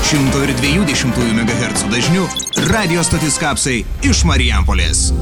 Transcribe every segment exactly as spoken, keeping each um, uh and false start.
šimto ir dviejų dešimtųjų megahercų dažniu radio stotis Kapsai iš Marijampolės.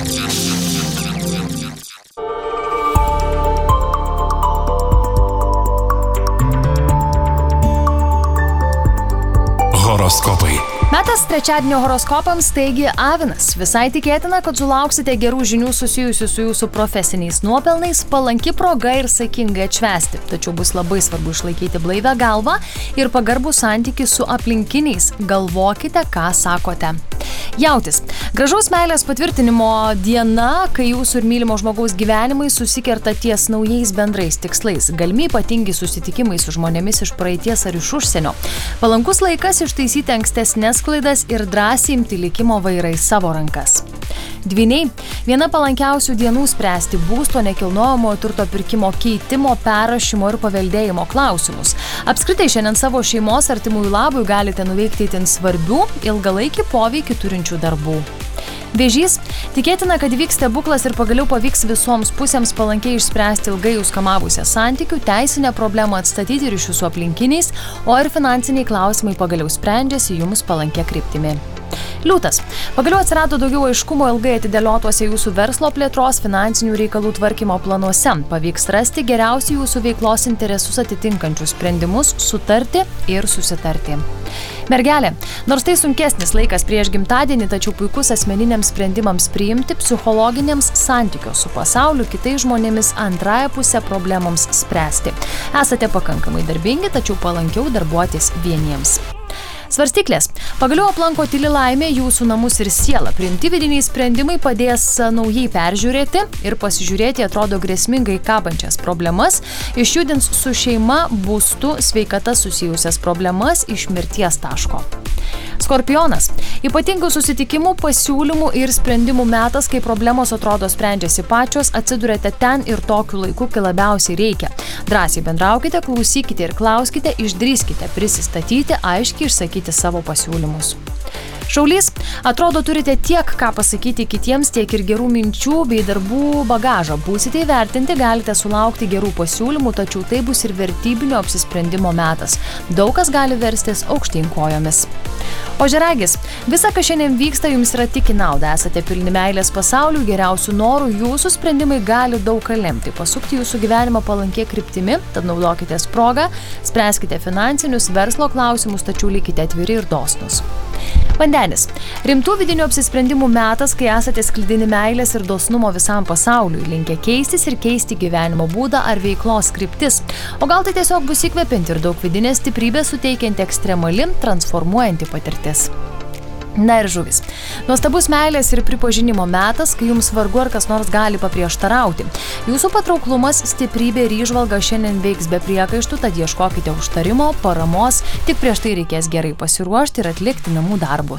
Horoskopai. Metas trečiadienio horoskopams, taigi avinas. Visai tikėtina, kad sulauksite gerų žinių susijusių su jūsų profesiniais nuopelnais, palanki proga ir saikingai atšvęsti. Tačiau bus labai svarbu išlaikyti blaivę galvą ir pagarbų santykį su aplinkiniais. Galvokite, ką sakote. Jautis. Gražaus meilės patvirtinimo diena, kai jūsų ir mylimo žmogaus gyvenimai susikerta ties naujais bendrais tikslais. Galimi ypatingi susitikimai su žmonėmis iš praeities ar iš užsienio. Palankus laikas ištaisyti ankstesnes klaidas ir drąsiai imti likimo vairą į savo rankas. Dvyniai. Viena palankiausių dienų spręsti būsto, nekilnojamojo turto pirkimo, keitimo, perrašymo ir paveldėjimo klausimus. Apskritai šiandien savo šeimos artimųjų labui galite nuveikti itin svarbių, ilgalaikį poveikį turinčių darbų. Vėžys. Tikėtina, kad vyks stebuklas ir pagaliau pavyks visoms pusėms palankiai išspręsti ilgai jūs kamavusią santykių, teisinę problemą atstatyti ryšius su aplinkiniais, o ir finansiniai klausimai pagaliau sprendžiasi jums palankia kryptimi. Liūtas. Pagaliau atsirado daugiau aiškumo ilgai atidėliotuose jūsų verslo plėtros, finansinių reikalų tvarkymo planuose. Pavyks rasti geriausiai jūsų veiklos interesus atitinkančius sprendimus, sutarti ir susitarti. Mergelė. Nors tai sunkesnis laikas prieš gimtadienį, tačiau puikus asmeniniams sprendimams priimti, psichologiniams santykio su pasauliu, kitais žmonėmis, antrąją pusę problemams spręsti. Esate pakankamai darbingi, tačiau palankiau darbuotis vieniems. Svarstyklės. Pagaliau aplanko tyli laimė jūsų namus ir sielą. Priimti vidiniai sprendimai padės naujai peržiūrėti ir pasižiūrėti atrodo grėsmingai kabančias problemas, išjudins su šeima, būstu, sveikata susijusias problemas iš mirties taško. Skorpionas. Ypatingų susitikimų, pasiūlymų ir sprendimų metas, kai problemos atrodo sprendžiasi pačios, atsidurėte ten ir tokiu laiku, kai labiausiai reikia. Drąsiai bendraukite, klausykite ir klauskite, išdrįskite prisistatyti, aiškiai išsakyti savo pasiūlymus. Šaulys. Atrodo, turite tiek ką pasakyti kitiems, tiek ir gerų minčių bei darbų bagažą. Būsite įvertinti, galite sulaukti gerų pasiūlymų, tačiau tai bus ir vertybinio apsisprendimo metas. Daug kas gali verstis aukštyn kojomis. Ožiaragis. Visa, kas šiandien vyksta, jums yra tik į naudą. Esate pilni meilės pasaulių, geriausių norų, jūsų sprendimai gali daug ką lemti. Pasukti jūsų gyvenimą palankia kryptimi, tad naudokitės progą, spręskite finansinius, verslo klausimus, tačiau likite atviri ir dosnūs. Vandenis. Rimtų vidinių apsisprendimų metas, kai esate sklidini meilės ir dosnumo visam pasauliui, linkę keistis ir keisti gyvenimo būdą ar veiklos kryptis. O gal tai tiesiog bus įkvepianti ir daug vidinės stiprybės suteikianti ekstremali, transformuojanti patirtis. Na ir žuvis. Nuostabus meilės ir pripažinimo metas, kai jums vargu ar kas nors gali paprieštarauti. Jūsų patrauklumas, stiprybė ir įžvalga šiandien veiks be priekaištų, tad ieškokite užtarimo, paramos, tik prieš tai reikės gerai pasiruošti ir atlikti namų darbus.